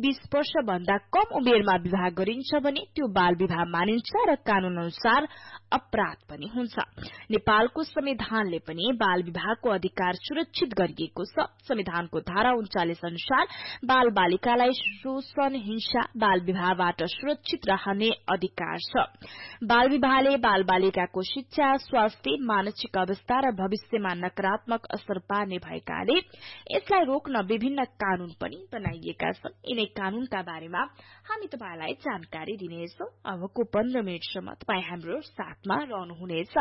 20 वर्ष भन्दा कम उमेरमा विवाह गरिन्छ भने त्यो बाल विवाह मानिन्छ र कानून अनुसार अपराध पनि हुन्छ। नेपालको संविधानले पनि बाल विवाहको अधिकार सुरक्षित गरिएको छ। संविधानको धारा 39 अनुसार बाल बालिकालाई शोषण, हिंसा, बाल विवाहबाट सुरक्षित रहने अधिकार छ। बाल विवाहले बाल बालिकाको शिक्षा, स्वास्थ्य, मानसिक अवस्था र भविष्यमा नकारात्मक असर पार्ने भएकाले यसलाई रोक्न विभिन्न कानून पनि बनाइएका छन्। यिनै कानूनका बारेमा हामी तपाईलाई जानकारी दिनेछौं। अबको 15 मिनटसम्म तपाई हाम्रो साथमा रहनुहुनेछ।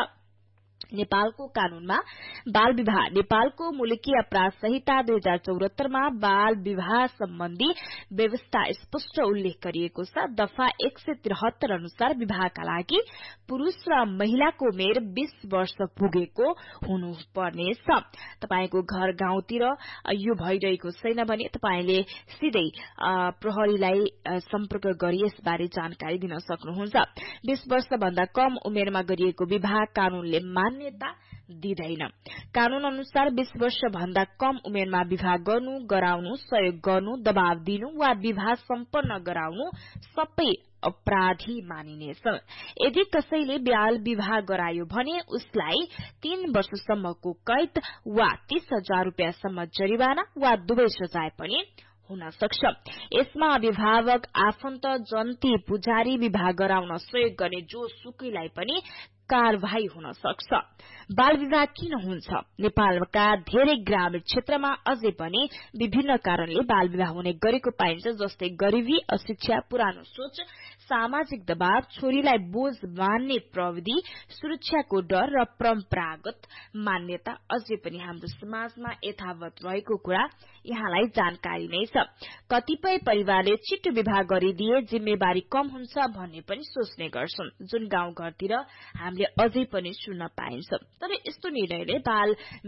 नेपालको कानूनमा बाल विवाह नेपालको मुलुकी अपराध संहिता 2074 मा बाल विवाह सम्बन्धी व्यवस्था स्पष्ट उल्लेख गरिएको छ। दफा 173 अनुसार विवाहका लागि पुरुष र महिलाको उमेर 20 वर्ष पुगेको हुनुपर्नेछ। तपाईको घर गाउँतिर यो भइरहेको छैन भने तपाईले सिधै प्रहरीलाई सम्पर्क गरी यसबारे जानकारी दिन सक्नुहुन्छ। 20 वर्ष भन्दा कम उमेरमा गरिएको विवाह कानूनले मान्यता दिँदैन। कानून अनुसार 20 वर्ष भन्दा कम उमेरमा विवाह गर्नु, गराउनु, सहयोग गर्नु, दबाव दिनु वा विवाह सम्पन्न गराउनु सबै अपराधी मानिनेछ। यदि कसैले बाल विवाह गरायो भने उसलाई 3 वर्षसम्मको कैद वा 30,000 रुपैयाँसम्म जरिवाना वा दुवै सजाय पनि हुन सक्छ। यसमा अभिभावक, आफन्त, जन्ती, पुजारी, विवाह गराउन सहयोग गर्ने जो सुकैलाई पनि कारवाही हुन सक्छ। बाल विवाह किन हुन्छ? नेपालका धेरै ग्रामीण क्षेत्रमा अझै पनि विभिन्न कारणले बाल विवाह हुने गरेको पाइन्छ, जस्तै गरिबी, अशिक्षा, पुरानो सोच, सामाजिक दबाव, छोरीलाई बोझ मान्ने प्रविधि, सुरक्षाको डर र परम्परागत मान्यता अझै पनि हाम्रो समाजमा यथावत रहेको कुरा यहाँलाई जानकारी नै छ। कतिपय परिवारले छिटो विवाह गरिदिए जिम्मेवारी कम हुन्छ भन्ने पनि सोच्ने गर्छन्, जुन गाउँघरतिर हामीले अझै पनि सुन्न पाइन्छ। तर यस्तो निर्णयले बाल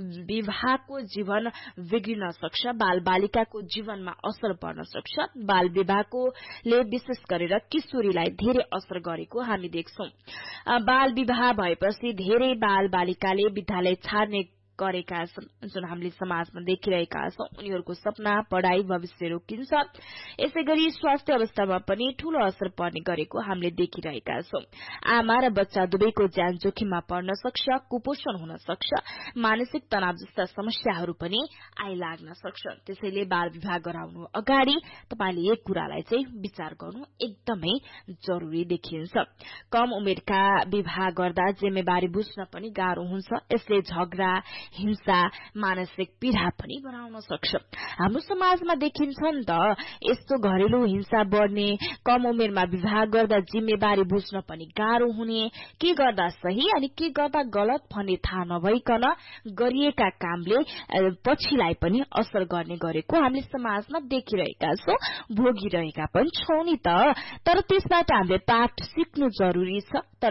विवाहको जीवन बिग्रिन सक्छ, बाल बालिकाको जीवनमा असर पर्न सक्छ। बाल विवाहकोले विशेष गरेर किशोरीलाई धेरै असर गरेको हामी देख्छौं। बाल विवाह भएपछि धेरै बाल बालिकाले विद्यालय छाड्ने गरेका छन्, जुन हामीले समाजमा देखिरहेका छौं। उनीहरूको सपना, पढ़ाई, भविष्य रोकिन्छ। यसैगरी स्वास्थ्य अवस्थामा पनि ठूलो असर पर्ने गरेको हामीले देखिरहेका छौं। आमा र बच्चा दुवैको ज्यान जोखिममा पर्न सक्छ, कुपोषण हुन सक्छ, मानसिक तनाव जस्ता समस्याहरू पनि आइलाग्न सक्छ। त्यसैले बाल विवाह गराउनु अगाडि तपाईले एक कुरालाई चाहिँ विचार गर्नु एकदमै जरुरी देखिन्छ। कम उमेरका विवाह गर्दा जिम्मेवारी बुझ्न पनि गाह्रो हुन्छ। यसले झगडा, हिंसा, मानसिक पीड़ा पनि बनाउन सक्छ। हाम्रो समाजमा देखिन्छ नि त यस्तो घरेलु हिंसा बढ्ने, कम उमेरमा विवाह गर्दा जिम्मेवारी बुझ्न पनि गाह्रो हुने, के गर्दा सही अनि के गर्दा गलत भन्ने थाहा नभइकन गरिएका कामले पछिलाई पनि असर गर्ने गरेको हामीले समाजमा देखिरहेका छौं, भोगिरहेका पनि छौं नि त। तर त्यसबाट हामीले पाठ सिक्नु जरुरी छ। तर